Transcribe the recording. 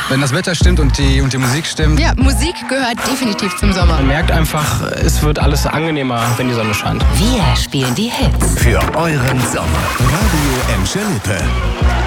Wenn das Wetter stimmt und die Musik stimmt. Ja, Musik gehört definitiv zum Sommer. Man merkt einfach, es wird alles angenehmer, wenn die Sonne scheint. Wir spielen die Hits. Für euren Sommer. Radio Emscher Lippe.